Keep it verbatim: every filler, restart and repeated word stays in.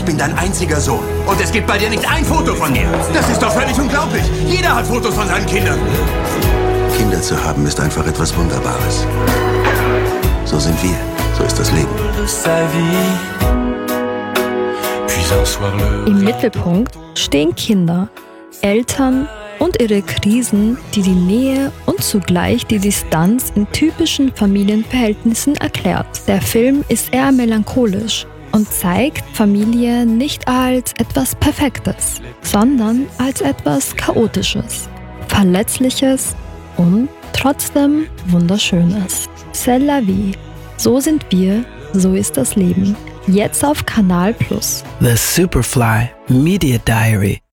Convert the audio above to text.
bin dein einziger Sohn. Und es gibt bei dir nicht ein Foto von mir. Das ist doch völlig unglaublich. Jeder hat Fotos von seinen Kindern. Kinder zu haben ist einfach etwas Wunderbares. So sind wir. So ist das Leben. Im Mittelpunkt stehen Kinder, Eltern und ihre Krisen, die die Nähe und zugleich die Distanz in typischen Familienverhältnissen erklärt. Der Film ist eher melancholisch und zeigt Familie nicht als etwas Perfektes, sondern als etwas Chaotisches, Verletzliches und trotzdem Wunderschönes. C'est la vie. So sind wir, so ist das Leben. Jetzt auf Kanal Plus. The Superfly Media Diary.